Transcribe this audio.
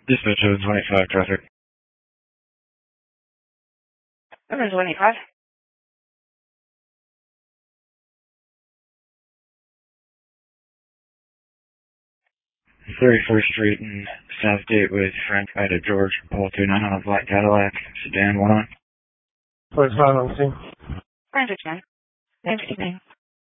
Dispatch 725 traffic. 725. 31st Street and Southgate with Frank out of George. Paul 29 on a black Cadillac. Sedan 1 on. 45 on scene. Frank 69. Name 69.